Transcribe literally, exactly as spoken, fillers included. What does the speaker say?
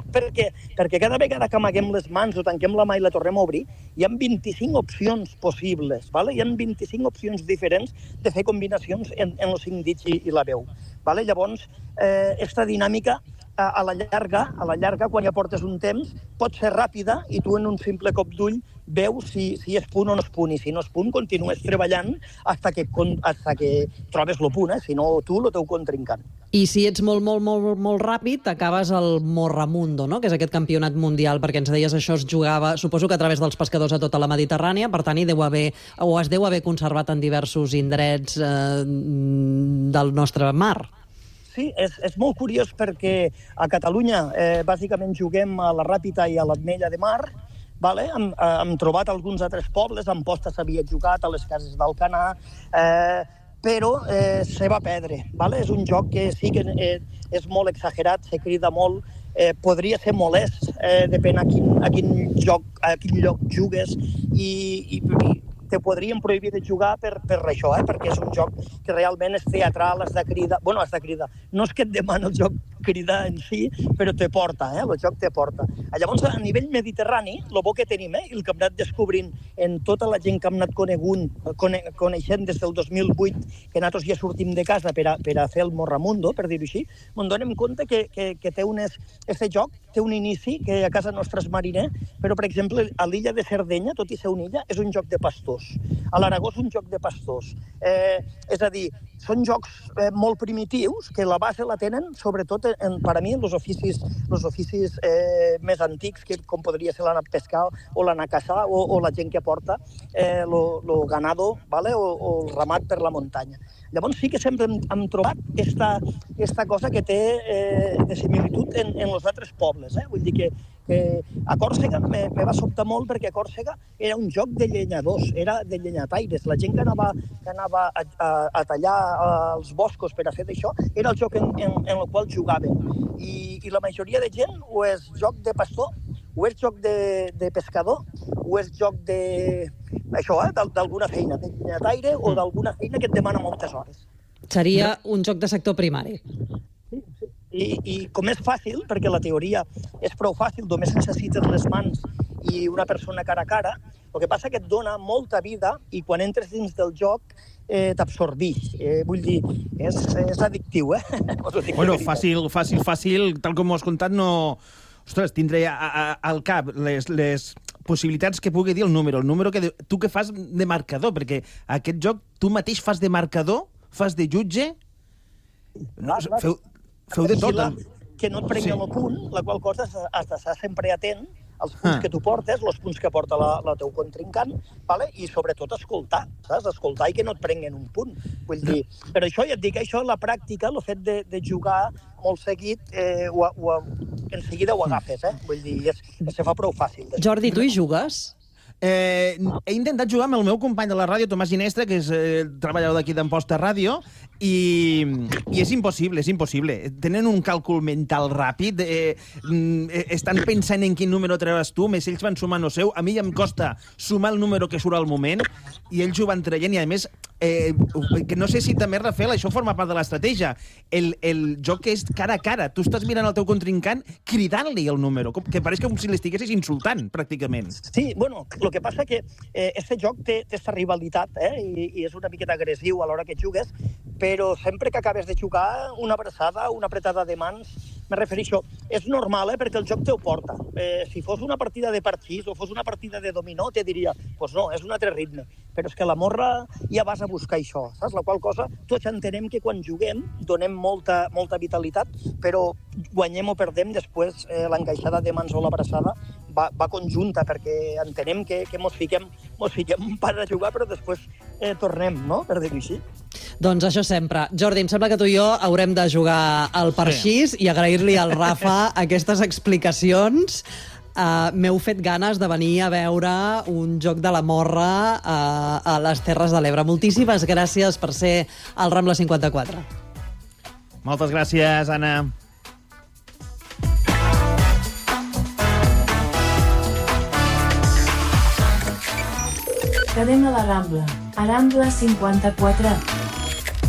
Per què? Perquè cada vegada que amaguem les mans o tanquem la mà i la tornem a obrir, hi ha vint-i-cinc opcions possibles, ¿vale? Hi ha vint-i-cinc opcions diferents de fer combinacions en, en els cinc dits i, i la veu. ¿Vale? Llavors, eh, aquesta dinàmica a, a la llarga, a la llarga, quan ja portes un temps, pot ser ràpida i tu en un simple cop d'ull veus si, si és punt o no és punt, i si no és punt continues treballant hasta que, hasta que trobes el punt, eh? Si no tu, el teu contrincant. I si ets molt, molt, molt, molt ràpid, acabes al Morramundo, no? Que és aquest campionat mundial, perquè ens deies això es jugava, suposo que a través dels pescadors a tota la Mediterrània, per tant, hi deu haver, o es deu haver conservat en diversos indrets eh, del nostre mar. Sí, és, és molt curiós perquè a Catalunya eh, bàsicament juguem a la Ràpita i a l'Ametlla de Mar. Vale? Hem, eh, hem trobat alguns altres pobles, a Amposta s'havia jugat, a les cases d'Alcanar, eh, però eh, se va perdre. Vale? És un joc que sí que eh, és molt exagerat, se crida molt, eh, podria ser molest, eh, depèn a quin, a quin joc, a quin lloc jugues, i, i, i te podrien prohibir de jugar per, per això, eh? Perquè és un joc que realment és teatral, has de cridar... Bueno, has de cridar. No és que et demana el joc cridar en si, però te porta, eh? El joc te porta. Llavors, a nivell mediterrani, el bo que tenim, eh? El que hem anat descobrint en tota la gent que hem anat conegut, cone, coneixent des del dos mil vuit, que nosaltres ja sortim de casa per a, per a fer el Morramundo, per dir-ho així, ens donem compte que, que, que té unes... Este joc té un inici que a casa nostra és mariner, però, per exemple, a l'illa de Sardenya, tot i ser una illa, és un joc de pastors. A l'Aragó és un joc de pastors. Eh, és a dir, són jocs eh, molt primitius que la base la tenen, sobretot, en, per a mi, els oficis, els oficis eh, més antics, que, com podria ser l'anar a pescar o l'anar a caçar, o, o la gent que porta eh, lo, lo ganado, ¿vale? o, o el ramat per la muntanya. Llavors sí que sempre hem, hem trobat aquesta, aquesta cosa que té eh, de similitud en, en els altres pobles. Eh? Vull dir que, que a Còrsega me, me va sobtar molt perquè a Còrsega era un joc de llenyadors, era de llenyataires. La gent que anava, que anava a, a, a tallar els boscos per a fer d'això era el joc en, en, en el qual jugaven. I, I la majoria de gent o és joc de pastor, o és joc de, de pescador, o és joc de... això, eh, d'alguna feina, de llenyataire o d'alguna feina que et demana moltes hores. Seria un joc de sector primari. Sí, sí. I, I com és fàcil, perquè la teoria és prou fàcil, només necessites les mans i una persona cara a cara, el que passa que et dona molta vida i quan entres dins del joc eh, t'absorbix. Eh, vull dir, és, és addictiu, eh? Bueno, fàcil, fàcil, fàcil, tal com ho has contat, no... Ostres, tindré a, a, al cap les, les possibilitats que pugui dir el número, el número que de, tu que fas de marcador, perquè aquest joc tu mateix fas de marcador, fas de jutge, no, feu, feu de tot. Que no et prengui el punt, la qual cosa has d'estar sempre atent als punts Ah. que tu portes, els punts que porta la, la teu contrincant, vale? I sobretot escoltar, saps? Escoltar i que no et prenguen un punt. Vull dir, però això, ja et dic, això, la pràctica, el fet de, de jugar molt seguit, eh, ho, ho, en seguida ho agafes, eh? Vull dir, és, se fa prou fàcil. Jordi, tu hi jugues? Eh, he intentat jugar amb el meu company de la ràdio, Tomàs Ginestra, que és eh, treballador d'aquí d'Amposta Ràdio, i, i és impossible, és impossible. Tenen un càlcul mental ràpid, eh, eh, estan pensant en quin número treuràs tu, més ells van sumant el seu. A mi ja em costa sumar el número que surt al moment, i ells ho van traient, i a més, eh, que no sé si també, Rafael, això forma part de l'estratègia. El, el joc és cara a cara. Tu estàs mirant el teu contrincant cridant-li el número, que pareix com si l'estiguessis insultant, pràcticament. Sí, bueno, el que passa que eh, este joc té aquesta rivalitat, eh, i, i és una miqueta agressiu a l'hora que jugues, però sempre que acabes de jugar, una abraçada, una apretada de mans, me refereixo, és normal, eh, perquè el joc te ho porta. Eh, si fos una partida de parxís o fos una partida de dominó, te diria, pues no, és un altre ritme. Però és que la morra ja vas a buscar això, saps? La qual cosa, tots entenem que quan juguem donem molta, molta vitalitat, però guanyem o perdem després eh, l'encaixada de mans o l'abraçada va, va conjunta, perquè entenem que, que mos fiquem, mos fiquem per a jugar, però després eh, tornem, no?, per dir-ho així. Doncs això sempre. Jordi, em sembla que tu i jo haurem de jugar al parxís i agrair-li al Rafa aquestes explicacions. Uh, M'heu fet ganes de venir a veure un joc de la morra uh, a les Terres de l'Ebre. Moltíssimes gràcies per ser al Rambla cinquanta-quatre. Moltes gràcies, Anna. Cadena la Rambla, a Rambla cinquanta-quatre.